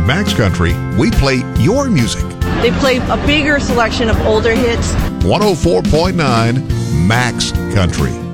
At Max Country, we play your music. They play a bigger selection of older hits. 104.9 Max Country.